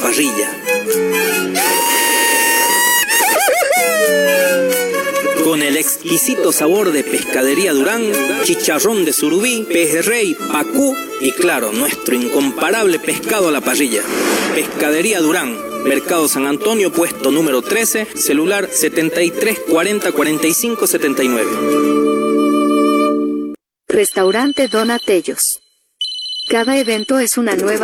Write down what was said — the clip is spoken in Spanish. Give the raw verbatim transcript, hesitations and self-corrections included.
parrilla. Con el exquisito sabor de Pescadería Durán, chicharrón de surubí, pejerrey, pacú y claro, nuestro incomparable pescado a la parrilla. Pescadería Durán, Mercado San Antonio, puesto número trece, celular setenta y tres cuarenta cuarenta y cinco setenta y nueve. Restaurante Donatellos. Cada evento es una nueva